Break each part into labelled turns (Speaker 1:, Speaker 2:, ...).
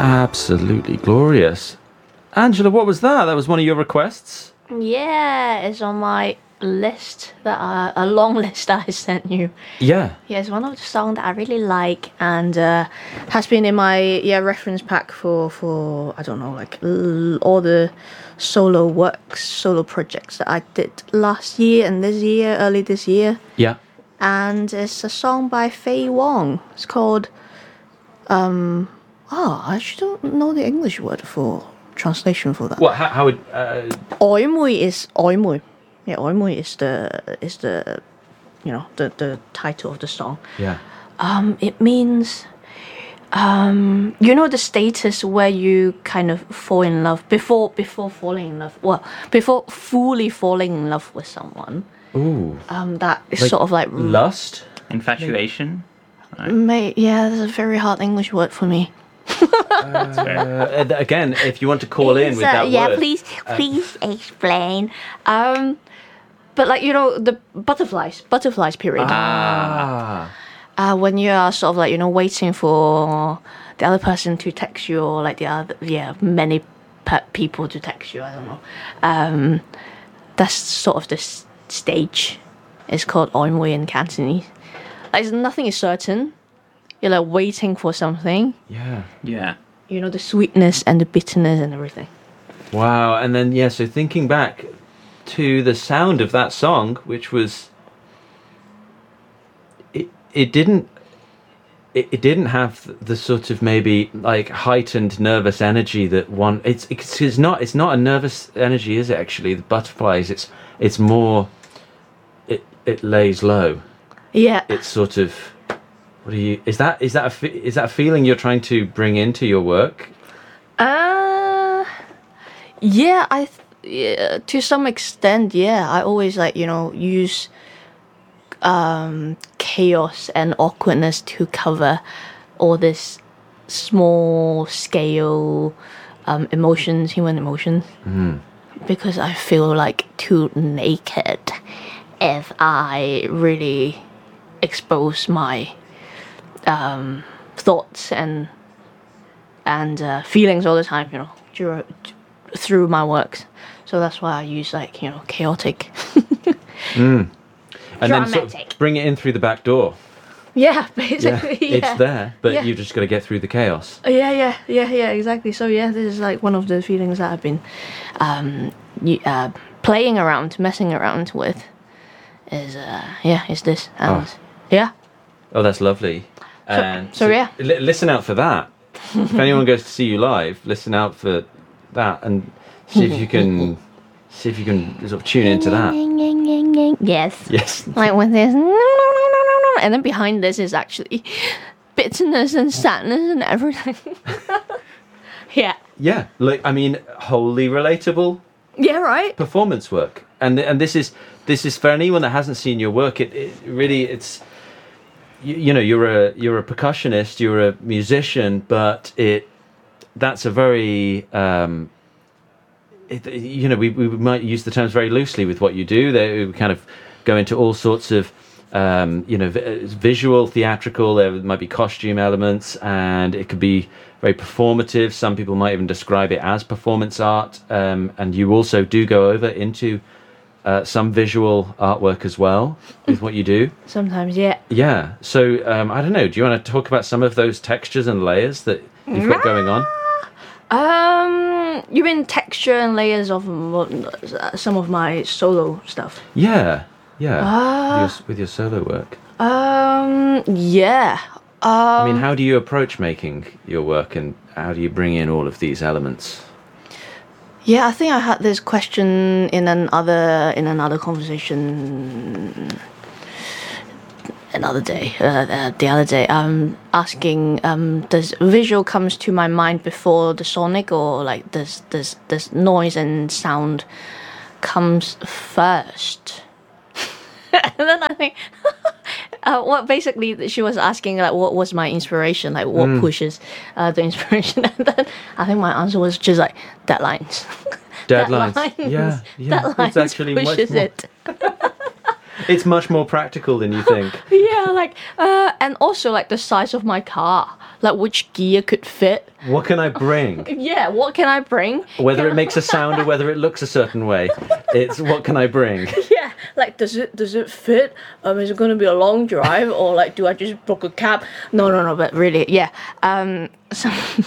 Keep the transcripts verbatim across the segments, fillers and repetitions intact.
Speaker 1: Absolutely glorious. Angela, what was that? That was one of your requests?
Speaker 2: Yeah, it's on my list, that uh, a long list that I sent you.
Speaker 1: Yeah.
Speaker 2: Yeah, it's one of the songs that I really like, and uh, has been in my yeah reference pack for for I don't know, like l- all the solo works, solo projects that I did last year and this year, early this year.
Speaker 1: Yeah.
Speaker 2: And it's a song by Faye Wong. It's called um oh I actually don't know the English word for translation for that.
Speaker 1: What? How, how would? Uh...
Speaker 2: 曖昧 is 曖昧. Yeah, 曖昧 is the is the you know the the title of the song.
Speaker 1: Yeah.
Speaker 2: Um, it means um, you know the status where you kind of fall in love before before falling in love. Well, before fully falling in love with someone.
Speaker 1: Ooh.
Speaker 2: Um, that is
Speaker 1: Like
Speaker 2: sort of like
Speaker 1: lust,
Speaker 3: infatuation.
Speaker 2: May, yeah, that's a very hard English word for me.
Speaker 3: That's fair.
Speaker 1: Uh, again, if you want to call in
Speaker 2: Is,
Speaker 1: with
Speaker 2: uh,
Speaker 1: that
Speaker 2: yeah,
Speaker 1: word.
Speaker 2: please, please explain. Um, but like you know the butterflies, butterflies period.
Speaker 1: Ah.
Speaker 2: Uh, when you are sort of like you know waiting for the other person to text you, or like the other yeah many pe- people to text you. I don't know. Um, that's sort of this stage. It's called 曖昧 in Cantonese. Like nothing is certain. You're like waiting for something.
Speaker 1: Yeah.
Speaker 3: Yeah.
Speaker 2: You know the sweetness and the bitterness and everything.
Speaker 1: Wow. And then yeah, so thinking back to the sound of that song, which was it it didn't it, it didn't have the sort of maybe like heightened nervous energy that one it's it's, it's not it's not a nervous energy, is it? Actually, the butterflies, it's it's more it it lays low.
Speaker 2: Yeah.
Speaker 1: It's sort of what do you is that is that a fe- is that a feeling you're trying to bring into your work?
Speaker 2: Uh, yeah, I th- yeah, to some extent, yeah. I always like you know use um chaos and awkwardness to cover all this small scale um emotions, human emotions, because I feel like too naked if I really expose my um thoughts and and uh, feelings all the time, you know, through, through my works. So that's why I use like you know chaotic.
Speaker 1: And then sort
Speaker 2: Dramatic.
Speaker 1: of bring it in through the back door.
Speaker 2: Yeah,
Speaker 1: Yeah,
Speaker 2: basically. Yeah,
Speaker 1: it's there, but
Speaker 2: Yeah.
Speaker 1: you've just got to get through the chaos.
Speaker 2: Yeah, yeah, yeah, yeah, exactly. So yeah, this is like one of the feelings that I've been um, y- uh, playing around, messing around with. Is uh, yeah, is this and
Speaker 1: Oh.
Speaker 2: yeah.
Speaker 1: Oh, that's lovely. And
Speaker 2: so, yeah.
Speaker 1: li- listen out for that. If anyone goes to see you live, listen out for that and see if you can see if you can sort of tune into that.
Speaker 2: Yes.
Speaker 1: Yes.
Speaker 2: Like when there's no, no, no, no, no, no, and then behind this is actually bitterness and sadness and everything. Yeah.
Speaker 1: Yeah. Like I mean, wholly relatable
Speaker 2: Yeah. Right.
Speaker 1: performance work. And and this is this is for anyone that hasn't seen your work. It, it really it's you, you know you're a you're a percussionist, you're a musician, but it that's a very um, it, you know we we might use the terms very loosely with what you do. They we kind of go into all sorts of um, you know vi- visual, theatrical. There might be costume elements, and it could be very performative. Some people might even describe it as performance art. Um, and you also do go over into uh, some visual artwork as well with what you do.
Speaker 2: Sometimes, yeah.
Speaker 1: Yeah. So um, I don't know. Do you want to talk about some of those textures and layers that you've got going on?
Speaker 2: Um, you mean texture and layers of mo- uh, some of my solo stuff?
Speaker 1: Yeah. Yeah.
Speaker 2: Ah.
Speaker 1: with, your, with your solo work.
Speaker 2: Um, yeah.
Speaker 1: I
Speaker 2: Um,
Speaker 1: mean, how do you approach making your work, and how do you bring in all of these elements?
Speaker 2: yeah, I think I had this question in another in another conversation another day, uh, uh, the other day. Um, asking, um, does visual comes to my mind before the sonic, or like does does does noise and sound comes first? And then I think, uh, what basically she was asking, like, what was my inspiration? Like, what pushes uh, the inspiration? And then I think my answer was just like deadlines.
Speaker 1: Deadlines.
Speaker 2: Deadlines.
Speaker 1: Yeah, yeah.
Speaker 2: Deadlines
Speaker 1: It's actually much
Speaker 2: pushes
Speaker 1: more-
Speaker 2: it.
Speaker 1: It's much more practical than you think.
Speaker 2: Yeah, like, uh, and also like the size of my car, like which gear could fit.
Speaker 1: What can I bring?
Speaker 2: Yeah, what can I bring?
Speaker 1: Whether it makes a sound or whether it looks a certain way, it's what can I bring?
Speaker 2: Yeah, like does it does it fit? Um, is it going to be a long drive or like do I just book a cab? No, no, no. But really, yeah. Um, so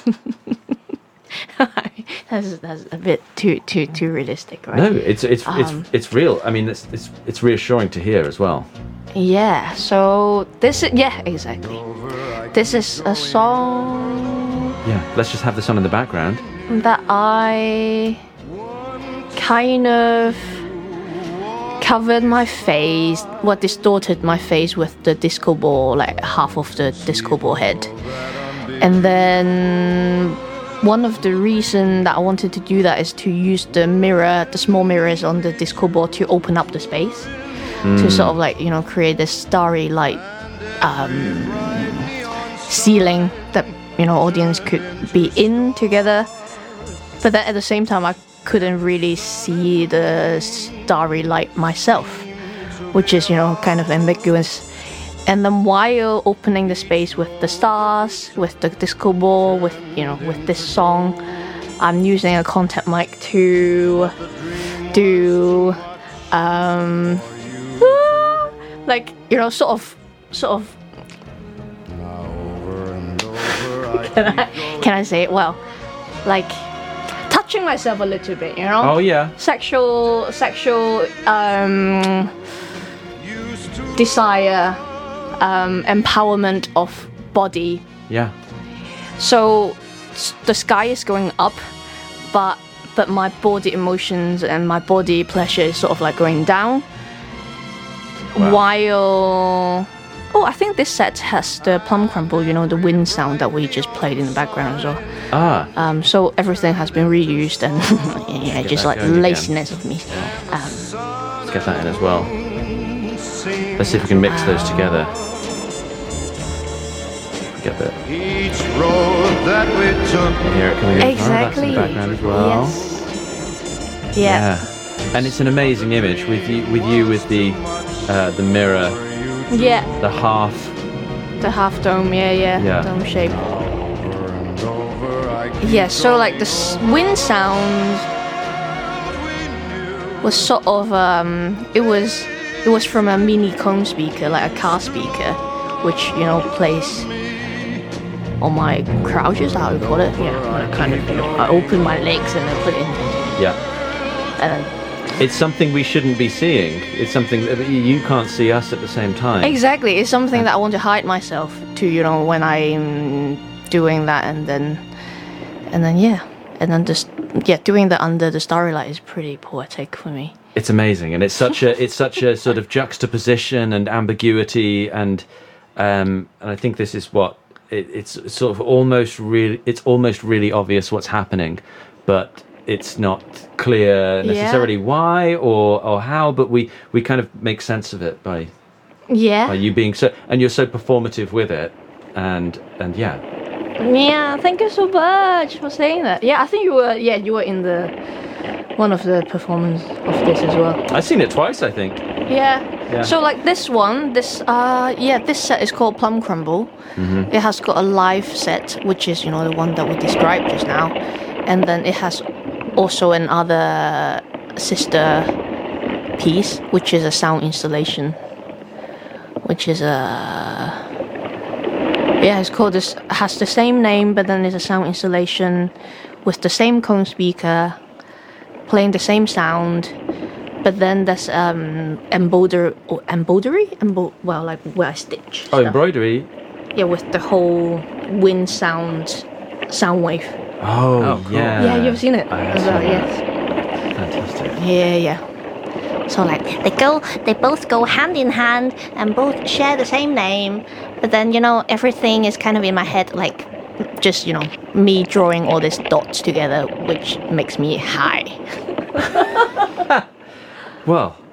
Speaker 2: that's that's a bit too too too realistic, right?
Speaker 1: No, it's it's
Speaker 2: Um,
Speaker 1: it's it's real. I mean, it's it's it's reassuring to hear as well.
Speaker 2: Yeah. So this is yeah exactly. This is a song
Speaker 1: Yeah, let's just have this on in the background.
Speaker 2: that I kind of covered my face, well, distorted my face with the disco ball, like half of the disco ball head. And then one of the reasons that I wanted to do that is to use the mirror, the small mirrors on the disco ball to open up the space, to sort of like, you know, create this starry light um, ceiling that, you know, audience could be in together. But then at the same time, I couldn't really see the starry light myself, which is, you know, kind of ambiguous. And then while opening the space with the stars, with the disco ball, with, you know, with this song, I'm using a contact mic to do, um, like, you know, sort of, sort of, can I, can I say it? Well, like, touching myself a little bit, you know?
Speaker 1: Oh yeah.
Speaker 2: Sexual, sexual, um, desire, um, empowerment of body.
Speaker 1: Yeah.
Speaker 2: So s- the sky is going up, but but my body emotions and my body pleasure is sort of like going down.
Speaker 1: Wow.
Speaker 2: While oh, I think this set has the plum crumble, you know, the wind sound that we just played in the background as well.
Speaker 1: Ah.
Speaker 2: Um, so everything has been reused, and yeah,
Speaker 1: Get
Speaker 2: just
Speaker 1: that
Speaker 2: like
Speaker 1: going again.
Speaker 2: laziness of me. Um,
Speaker 1: Let's get that in as well. Let's see if we can mix those together. Get the
Speaker 4: Each road that we took.
Speaker 1: hear it coming in.
Speaker 2: exactly.
Speaker 1: Oh, that's in the background as well.
Speaker 2: Yes. Yeah.
Speaker 1: Yeah. And it's an amazing image with you with you with the uh, the mirror,
Speaker 2: Yeah.
Speaker 1: the half.
Speaker 2: The half dome. Yeah. Yeah.
Speaker 1: Yeah.
Speaker 2: Dome shape.
Speaker 4: Over and over I keep
Speaker 2: Yeah. So like the s- wind sound was sort of um, it was it was from a mini cone speaker, like a car speaker, which you know plays on my crouches, how you call it. Yeah. I kind of you know, I open my legs and I put it in.
Speaker 1: Yeah.
Speaker 2: And
Speaker 1: It's something we shouldn't be seeing. It's something that you- you can't see us at the same time.
Speaker 2: exactly, it's something that I want to hide myself to, you know, when I'm doing that, and then, and then yeah, and then just yeah, doing that under the starry light is pretty poetic for me.
Speaker 1: It's amazing, and it's such a it's such a sort of juxtaposition and ambiguity, and um, and I think this is what it, it's sort of almost really it's almost really obvious what's happening, but it's not clear necessarily why or or how, but we we kind of make sense of it by
Speaker 2: Yeah,
Speaker 1: by you being so, and you're so performative with it, and and yeah,
Speaker 2: yeah. Thank you so much for saying that. Yeah, I think you were. Yeah, you were in the one of the performance of this as well.
Speaker 1: I've seen it twice, I think.
Speaker 2: Yeah.
Speaker 1: Yeah.
Speaker 2: So like this one, this uh yeah, this set is called Plum Crumble. It has got a live set, which is you know the one that we described just now, and then it has also another sister piece, which is a sound installation, which is a yeah, it's called this has the same name, but then it's a sound installation with the same cone speaker, playing the same sound. But then there's um embroidery or embroidery, Embo- well, like where I stitch.
Speaker 1: Oh,
Speaker 2: stuff.
Speaker 1: embroidery.
Speaker 2: Yeah, with the whole wind sound, sound wave.
Speaker 1: Oh,
Speaker 3: Oh, cool.
Speaker 1: yeah.
Speaker 2: Yeah, you've seen it
Speaker 1: I have
Speaker 2: as well.
Speaker 1: seen that.
Speaker 2: Yes.
Speaker 1: Fantastic.
Speaker 2: Yeah, yeah. So like they go, they both go hand in hand and both share the same name. But then you know everything is kind of in my head, like just you know me drawing all these dots together, which makes me high.
Speaker 1: Well,